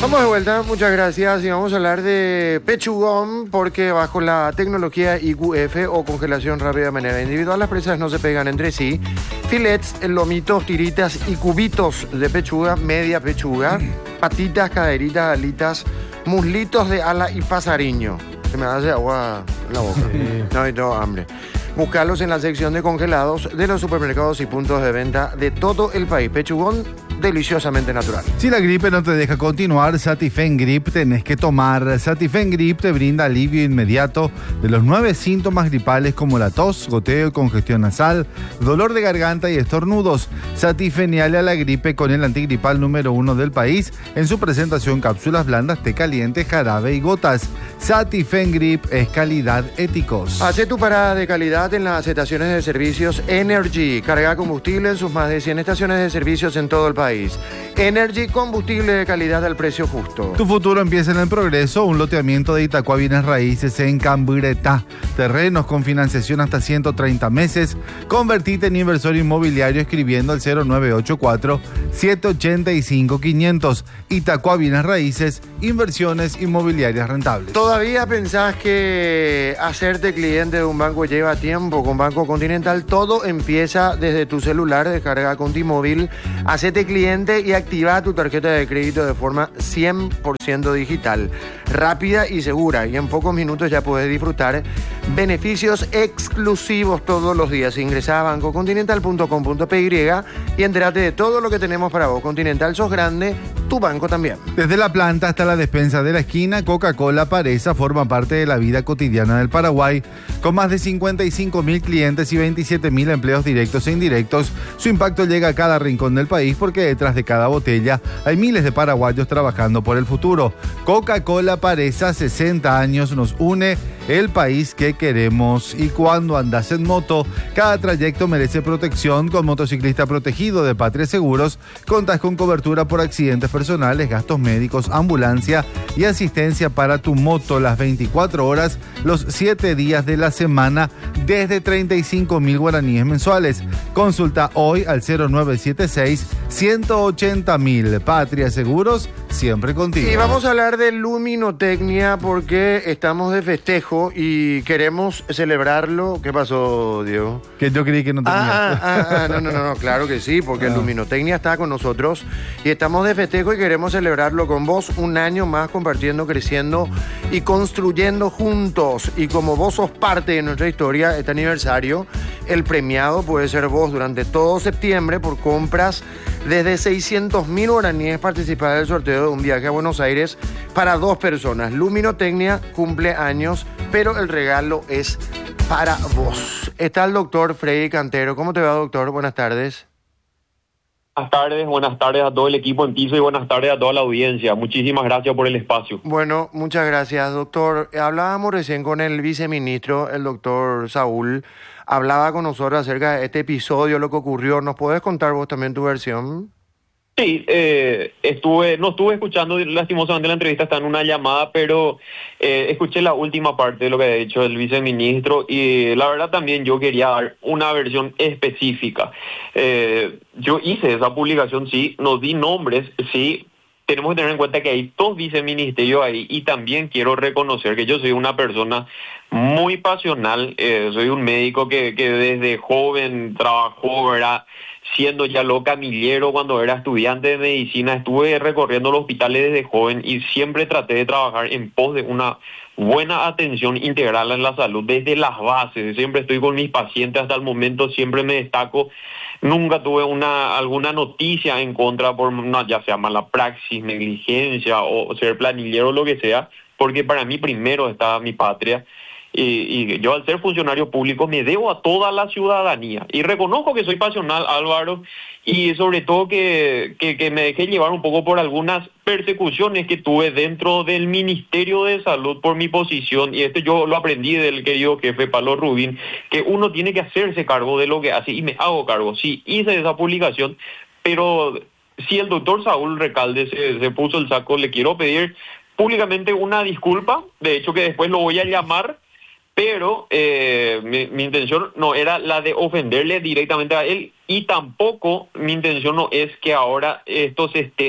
Estamos de vuelta, muchas gracias y vamos a hablar de pechugón porque bajo la tecnología IQF o congelación rápida de manera individual las presas no se pegan entre sí. Filets, lomitos, tiritas y cubitos de pechuga, media pechuga, patitas, caderitas, alitas, muslitos de ala y pasariño. Se me hace agua en la boca. No, y tengo hambre. Buscarlos en la sección de congelados de los supermercados y puntos de venta de todo el país. Pechugón deliciosamente natural. Si la gripe no te deja continuar, Satifen Grip tenés que tomar. Satifen Grip te brinda alivio inmediato de los 9 síntomas gripales como la tos, goteo, congestión nasal, dolor de garganta y estornudos. Satifeniale a la gripe con el antigripal número 1 del país en su presentación cápsulas blandas, té caliente, jarabe y gotas. Satifen Grip es calidad éticos. Hace tu parada de calidad en las estaciones de servicios Energy. Carga combustible en sus más de 100 estaciones de servicios en todo el país. Energy, combustible de calidad al precio justo. Tu futuro empieza en el Progreso, un loteamiento de Itacua Bienes Raíces en Camburetá. Terrenos con financiación hasta 130 meses. Convertite en inversor inmobiliario escribiendo al 0984-785-500. Itacua Bienes Raíces, inversiones inmobiliarias rentables. ¿Todavía pensás que hacerte cliente de un banco lleva tiempo? Con Banco Continental todo empieza desde tu celular. Descarga Contimóvil, hacete cliente y activa tu tarjeta de crédito de forma 100% digital, rápida y segura. Y en pocos minutos ya puedes disfrutar beneficios exclusivos todos los días. Ingresá a bancocontinental.com.py y entérate de todo lo que tenemos para vos. Continental, sos grande, tu banco también. Desde la planta hasta la despensa de la esquina, Coca-Cola Paresa forma parte de la vida cotidiana del Paraguay. Con más de 55.000 clientes y 27.000 empleos directos e indirectos, su impacto llega a cada rincón del país porque detrás de cada botella hay miles de paraguayos trabajando por el futuro. Coca-Cola Paresa, 60 años, nos une el país que queremos. Y cuando andas en moto, cada trayecto merece protección. Con Motociclista Protegido de Patria Seguros, contás con cobertura por accidentes personales, gastos médicos, ambulancia y asistencia para tu moto las 24 horas, los 7 días de la semana, desde 35.000 guaraníes mensuales. Consulta hoy al 0976-180.000. Patria Seguros, siempre contigo. Y vamos a hablar de luminotecnia porque estamos de festejo y queremos celebrarlo. ¿Qué pasó, Diego? Que yo creí que no tenía. No, claro que sí, porque Luminotecnia está con nosotros y estamos de festejo y queremos celebrarlo con vos. Un año más compartiendo, creciendo y construyendo juntos. Y como vos sos parte de nuestra historia, este aniversario, el premiado puede ser vos durante todo septiembre por compras desde 600.000 guaraníes. Participar del sorteo de un viaje a Buenos Aires para 2 personas. Luminotecnia cumple años, pero el regalo es para vos. Está el doctor Freddy Cantero. ¿Cómo te va, doctor? Buenas tardes. Buenas tardes a todo el equipo en piso y buenas tardes a toda la audiencia. Muchísimas gracias por el espacio. Bueno, muchas gracias, doctor. Hablábamos recién con el viceministro, el doctor Saúl. Hablaba con nosotros acerca de este episodio, lo que ocurrió. ¿Nos podés contar vos también tu versión? Sí, no estuve escuchando lastimosamente la entrevista, está en una llamada, pero escuché la última parte de lo que ha dicho el viceministro y la verdad también yo quería dar una versión específica. Yo hice esa publicación, sí, nos di nombres, sí. Tenemos que tener en cuenta que hay 2 viceministerios ahí y también quiero reconocer que yo soy una persona muy pasional, soy un médico que desde joven trabajó, ¿verdad? Siendo ya camillero cuando era estudiante de medicina, estuve recorriendo los hospitales desde joven y siempre traté de trabajar en pos de una buena atención integral en la salud, desde las bases. Siempre estoy con mis pacientes hasta el momento, siempre me destaco. Nunca tuve alguna noticia en contra por ya sea mala praxis, negligencia o ser planillero o lo que sea, porque para mí primero está mi patria. Y yo al ser funcionario público me debo a toda la ciudadanía y reconozco que soy pasional, Álvaro, y sobre todo que me dejé llevar un poco por algunas persecuciones que tuve dentro del Ministerio de Salud por mi posición, y yo lo aprendí del querido jefe Pablo Rubín, que uno tiene que hacerse cargo de lo que hace, y me hago cargo. Sí, hice esa publicación, pero si el doctor Saúl Recalde se puso el saco, le quiero pedir públicamente una disculpa, de hecho que después lo voy a llamar, pero mi intención no era la de ofenderle directamente a él y tampoco mi intención no es que ahora esto se esté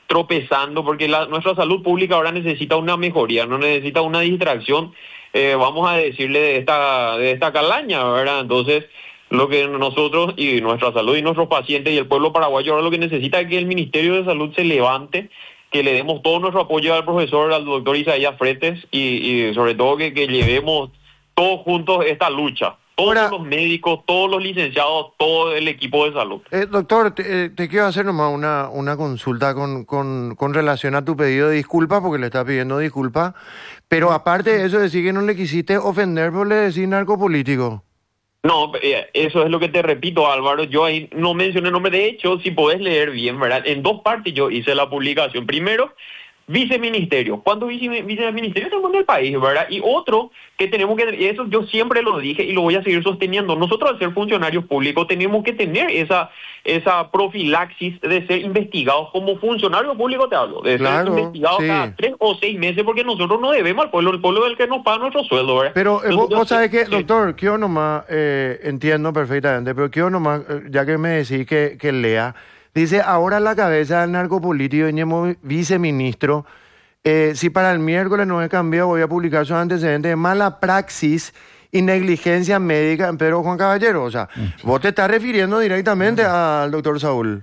tropezando, porque nuestra salud pública ahora necesita una mejoría, no necesita una distracción, vamos a decirle, de esta calaña, ¿verdad? Entonces, lo que nosotros y nuestra salud y nuestros pacientes y el pueblo paraguayo ahora lo que necesita es que el Ministerio de Salud se levante, que le demos todo nuestro apoyo al profesor, al doctor Isaías Fretes y sobre todo que llevemos todos juntos esta lucha. Todos Ahora, los médicos, todos los licenciados, todo el equipo de salud. Doctor, te quiero hacer nomás una consulta con relación a tu pedido de disculpas, porque le estás pidiendo disculpas, pero aparte de eso, decir que no le quisiste ofender, por le decir narcopolítico. No, eso es lo que te repito, Álvaro. Yo ahí no mencioné el nombre. De hecho, si podés leer bien, ¿verdad? En 2 partes yo hice la publicación. Primero, viceministerio. ¿Cuántos viceministerios tenemos en el país, verdad? Y otro que tenemos que... Eso yo siempre lo dije y lo voy a seguir sosteniendo. Nosotros, al ser funcionarios públicos, tenemos que tener esa profilaxis de ser investigados como funcionario público, te hablo. De ser investigados cada 3 o 6 meses, porque nosotros no debemos al pueblo, el pueblo es el que nos paga nuestro sueldo, ¿verdad? Pero vos sabés que, doctor, quiero nomás, entiendo perfectamente, pero quiero nomás, ya que me decís que lea, dice, ahora la cabeza del narcopolítico y viceministro, si para el miércoles no he cambiado, voy a publicar sus antecedentes de mala praxis y negligencia médica en Pedro Juan Caballero. O sea, vos te estás refiriendo directamente al doctor Saúl.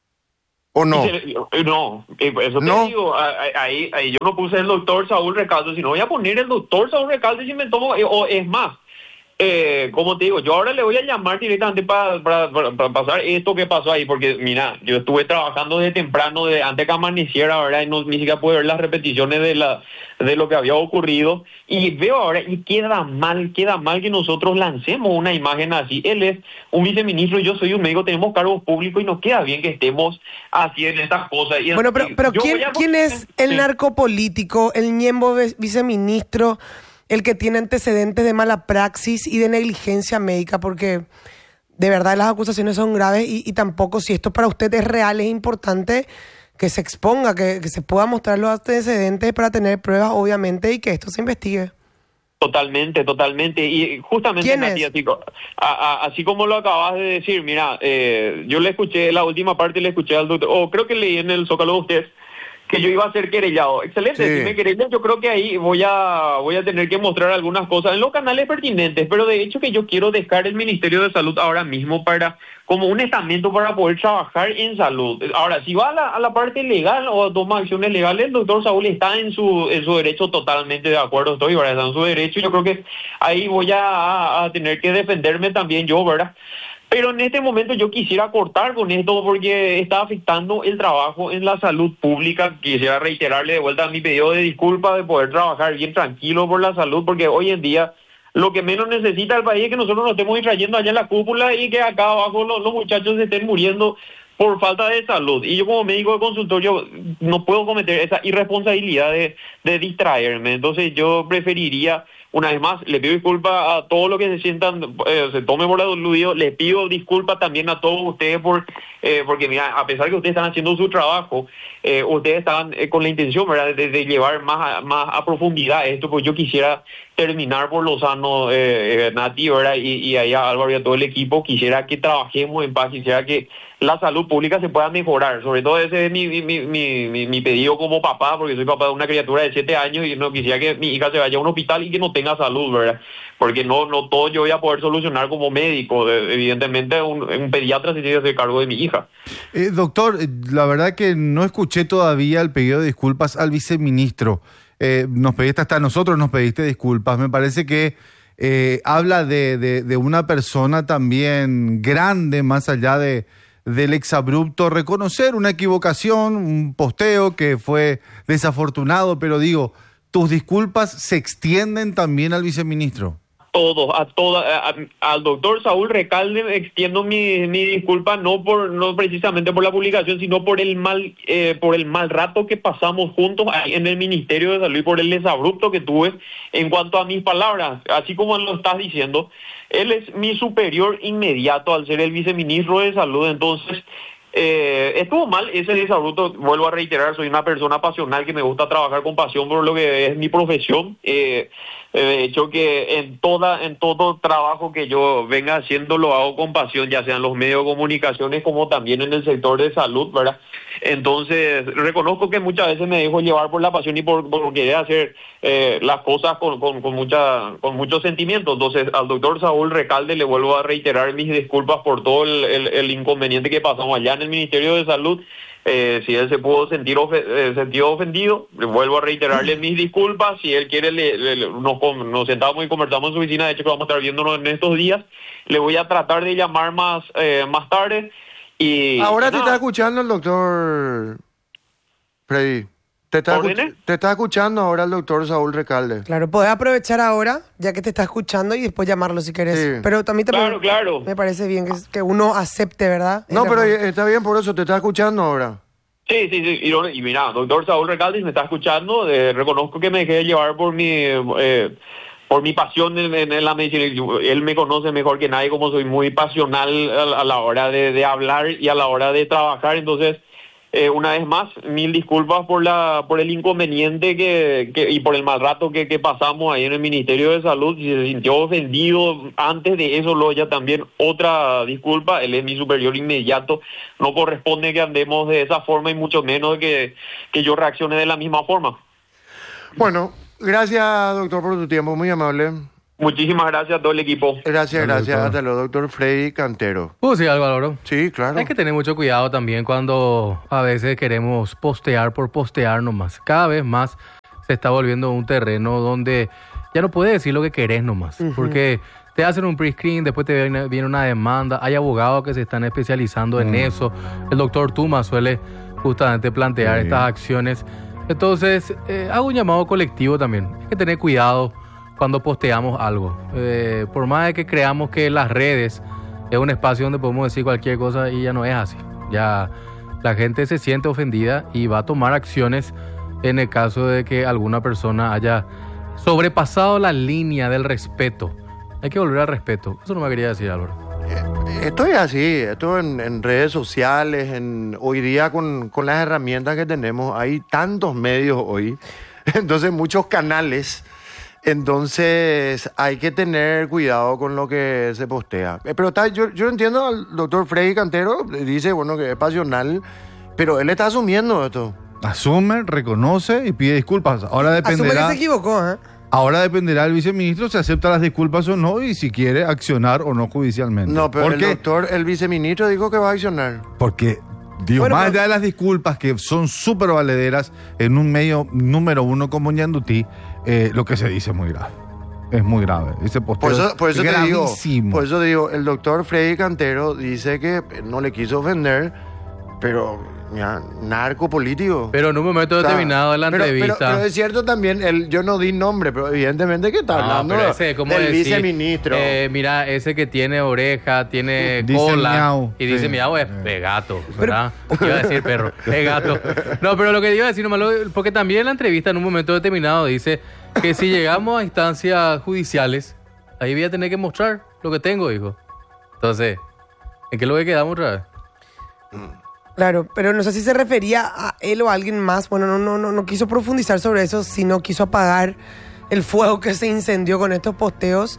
¿O no? No, eso te digo, ahí yo no puse el doctor Saúl Recalde, sino voy a poner el doctor Saúl Recalde si me tomo, o es más, como te digo, yo ahora le voy a llamar directamente para pasar esto que pasó ahí, porque mira, yo estuve trabajando desde temprano, de antes que amaneciera, ¿verdad? Y no, ni siquiera pude ver las repeticiones de lo que había ocurrido, y veo ahora, y queda mal que nosotros lancemos una imagen así. Él es un viceministro y yo soy un médico, tenemos cargos públicos y nos queda bien que estemos haciendo estas cosas. Y bueno, pero ¿quién es el narcopolítico, el ñembo viceministro, el que tiene antecedentes de mala praxis y de negligencia médica? Porque de verdad las acusaciones son graves y tampoco, si esto para usted es real, es importante que se exponga, que se pueda mostrar los antecedentes para tener pruebas, obviamente, y que esto se investigue. Totalmente. Y justamente, Nati, así como lo acabas de decir, mira, yo le escuché, la última parte le escuché al doctor, creo que leí en el Zócalo de ustedes, que yo iba a ser querellado. Excelente, sí. Si me querellan, yo creo que ahí voy a tener que mostrar algunas cosas en los canales pertinentes, pero de hecho que yo quiero dejar el Ministerio de Salud ahora mismo como un estamento para poder trabajar en salud. Ahora, si va a la parte legal o toma acciones legales, el doctor Saúl está en su derecho, totalmente de acuerdo estoy, ¿verdad? Está en su derecho, y yo creo que ahí voy a tener que defenderme también yo, ¿verdad? Pero en este momento yo quisiera cortar con esto porque está afectando el trabajo en la salud pública. Quisiera reiterarle de vuelta mi pedido de disculpas, de poder trabajar bien tranquilo por la salud, porque hoy en día lo que menos necesita el país es que nosotros nos estemos distrayendo allá en la cúpula y que acá abajo los muchachos se estén muriendo por falta de salud. Y yo como médico de consultorio no puedo cometer esa irresponsabilidad de distraerme. Entonces yo preferiría, una vez más, le pido disculpas a todos los que se sientan, se tomen por aludido. Les pido disculpas también a todos ustedes porque mira, a pesar que ustedes están haciendo su trabajo, ustedes estaban con la intención, ¿verdad?, de llevar más a profundidad esto, pues yo quisiera terminar por lo sano, Nati, ¿verdad? Y ahí a Álvaro y a todo el equipo, quisiera que trabajemos en paz, quisiera que la salud pública se pueda mejorar. Sobre todo ese es mi pedido como papá, porque soy papá de una criatura de 7 años y no quisiera que mi hija se vaya a un hospital y que no tenga salud, ¿verdad? Porque no todo yo voy a poder solucionar como médico. Evidentemente un pediatra se tiene que hacer cargo de mi hija. Doctor, la verdad que no escuché todavía el pedido de disculpas al viceministro. Nos pediste, hasta nosotros nos pediste disculpas. Me parece que habla de una persona también grande, más allá del exabrupto, reconocer una equivocación, un posteo que fue desafortunado, pero digo, tus disculpas se extienden también al viceministro. Al doctor Saúl Recalde extiendo mi disculpa, no precisamente por la publicación, sino por el mal rato que pasamos juntos ahí en el Ministerio de Salud y por el desabrupto que tuve en cuanto a mis palabras. Así como lo estás diciendo, él es mi superior inmediato al ser el viceministro de Salud. Entonces estuvo mal ese desabrupto. Vuelvo a reiterar, soy una persona pasional que me gusta trabajar con pasión por lo que es mi profesión. De hecho que en todo trabajo que yo venga haciendo lo hago con pasión, ya sea en los medios de comunicaciones como también en el sector de salud, ¿verdad? Entonces, reconozco que muchas veces me dejo llevar por la pasión y por querer hacer las cosas con mucho sentimiento. Entonces, al doctor Saúl Recalde le vuelvo a reiterar mis disculpas por todo el inconveniente que pasamos allá en el Ministerio de Salud. Si él se pudo sentir sentido ofendido, le vuelvo a reiterarle mis disculpas. Si él quiere, nos sentamos y conversamos en su oficina. De hecho, que vamos a estar viéndonos en estos días. Le voy a tratar de llamar más tarde. Y ahora te está escuchando el doctor Freddy. Te está escuchando ahora el doctor Saúl Recalde. Claro, podés aprovechar ahora, ya que te está escuchando, y después llamarlo si querés. Sí. Pero también claro. Me parece bien que uno acepte, ¿verdad? No, pero está bien, por eso te está escuchando ahora. Sí. Y mira, doctor Saúl Recalde me está escuchando. Reconozco que me dejé llevar por mi pasión en la medicina. Él me conoce mejor que nadie, como soy muy pasional a la hora de hablar y a la hora de trabajar. Entonces, una vez más, mil disculpas por el inconveniente y por el mal rato que pasamos ahí en el Ministerio de Salud. Si se sintió ofendido antes de eso, luego ya también otra disculpa. Él es mi superior inmediato. No corresponde que andemos de esa forma y mucho menos que yo reaccione de la misma forma. Bueno, gracias, doctor, por tu tiempo. Muy amable. Muchísimas gracias a todo el equipo. Gracias. Hasta luego, doctor Freddy Cantero. ¿Puedo decir algo, Álvaro? Sí, claro. Hay que tener mucho cuidado también cuando a veces queremos postear por postear nomás. Cada vez más se está volviendo un terreno donde ya no puedes decir lo que querés nomás. Uh-huh. Porque te hacen un pre-screen, después te viene una demanda. Hay abogados que se están especializando en eso. El doctor Tuma suele justamente plantear estas acciones. Entonces, hago un llamado colectivo también. Hay que tener cuidado cuando posteamos algo. Por más de que creamos que las redes es un espacio donde podemos decir cualquier cosa, y ya no es así. Ya la gente se siente ofendida y va a tomar acciones en el caso de que alguna persona haya sobrepasado la línea del respeto. Hay que volver al respeto. Eso no me quería decir, Álvaro. Esto es así, esto en redes sociales, hoy día con las herramientas que tenemos, hay tantos medios hoy, entonces muchos canales. Entonces hay que tener cuidado con lo que se postea. Pero yo entiendo al doctor Freddy Cantero, dice, bueno, que es pasional, pero él está asumiendo esto. Asume, reconoce y pide disculpas. Ahora dependerá. Asume que se equivocó, ¿eh? Ahora dependerá el viceministro si acepta las disculpas o no y si quiere accionar o no judicialmente. No, pero el viceministro dijo que va a accionar. Porque, digo, más allá de las disculpas que son súper valederas en un medio número uno como Ñandutí, lo que se dice es muy grave. Es muy grave. Ese posteo por eso es gravísimo. Por eso digo, el doctor Freddy Cantero dice que no le quiso ofender, pero ya, narco político. Pero en un momento determinado de la entrevista. Pero es cierto también, yo no di nombre, pero evidentemente que está hablando del viceministro. Mira, ese que tiene oreja, tiene dice cola. Miau, y dice miau, es gato, ¿verdad? Iba a decir perro, es gato. No, pero lo que iba a decir nomás, porque también en la entrevista en un momento determinado dice que si llegamos a instancias judiciales, ahí voy a tener que mostrar lo que tengo, dijo. Entonces, ¿en qué es lo que quedamos otra vez? Claro, pero no sé si se refería a él o a alguien más. Bueno, no quiso profundizar sobre eso, sino quiso apagar el fuego que se incendió con estos posteos.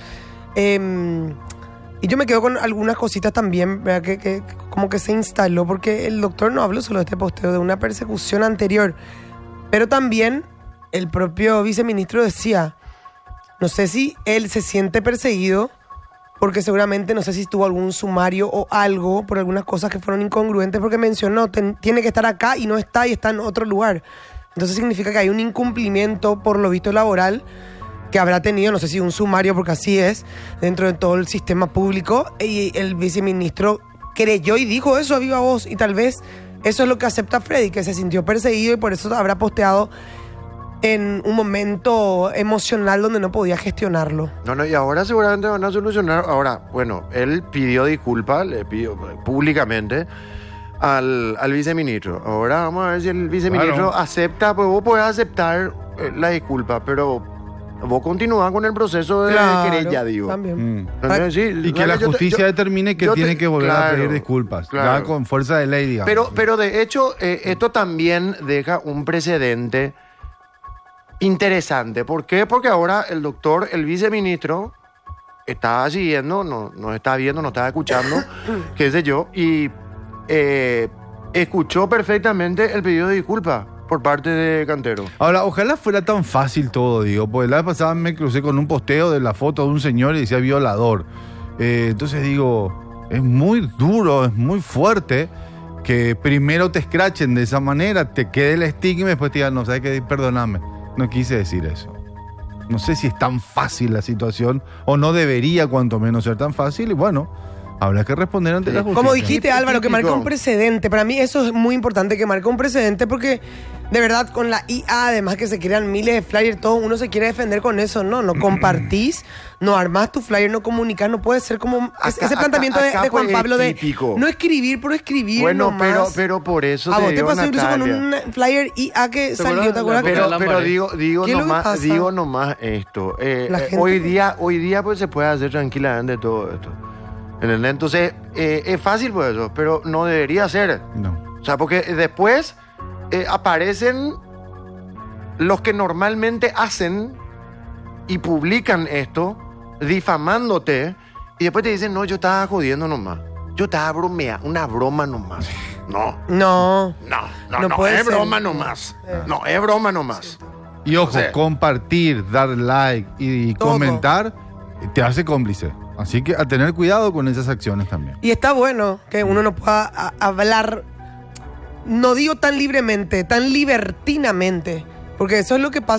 Y yo me quedo con algunas cositas también, ¿verdad? Que como que se instaló, porque el doctor no habló solo de este posteo, de una persecución anterior. Pero también el propio viceministro decía, no sé si él se siente perseguido, porque seguramente no sé si tuvo algún sumario o algo por algunas cosas que fueron incongruentes, porque mencionó, tiene que estar acá y no está, y está en otro lugar. Entonces significa que hay un incumplimiento, por lo visto laboral, que habrá tenido, no sé si un sumario, porque así es, dentro de todo el sistema público, y el viceministro creyó y dijo eso a viva voz, y tal vez eso es lo que acepta Freddy, que se sintió perseguido y por eso habrá posteado en un momento emocional donde no podía gestionarlo. No, y ahora seguramente van a solucionar. Ahora, bueno, él pidió disculpas, le pidió públicamente al viceministro. Ahora vamos a ver si el viceministro acepta, pues vos podés aceptar la disculpa, pero vos continúas con el proceso de querella, digo. También. Sí, y que la justicia determine que tiene que volver a pedir disculpas, ya con fuerza de ley, digamos. Pero de hecho, esto también deja un precedente interesante. ¿Por qué? Porque ahora el viceministro está siguiendo, nos está viendo, nos está escuchando, qué sé yo, y escuchó perfectamente el pedido de disculpa por parte de Cantero. Ahora, ojalá fuera tan fácil todo, digo, porque la vez pasada me crucé con un posteo de la foto de un señor y decía violador. Entonces digo, es muy duro, es muy fuerte que primero te escrachen de esa manera, te quede el estigma y después te digan, no, ¿sabes qué? Perdóname, no quise decir eso. No sé si es tan fácil la situación o no debería cuanto menos ser tan fácil y bueno, habrá que responder ante la justicia. Como dijiste, Álvaro, que marcó un precedente. Para mí eso es muy importante, que marcó un precedente porque, de verdad, con la IA, además que se crean miles de flyers, todo uno se quiere defender con eso. No compartís, no armás tu flyer, no comunicás, no puede ser como ese planteamiento de Juan Pablo de no escribir por escribir. Bueno, nomás. pero por eso a te vos te digo, pasó incluso con Natalia. un flyer IA que salió, ¿te acuerdas? Pero digo ¿Qué es lo que nomás, pasa? digo nomás esto. La gente- Hoy día pues se puede hacer tranquilamente todo esto. ¿Entendés? Entonces, es fácil por eso, pero no debería ser. No. O sea, porque después aparecen los que normalmente hacen y publican esto, difamándote, y después te dicen, no, yo estaba jodiendo nomás. Yo estaba bromeando, una broma nomás. No, No puede es ser. broma nomás. No, es broma nomás. Y ojo, O sea, compartir, dar like y Todo. comentar te hace cómplice. Así que a tener cuidado con esas acciones también. Y está bueno que uno no pueda hablar, no digo tan libremente, tan libertinamente, porque eso es lo que pasa.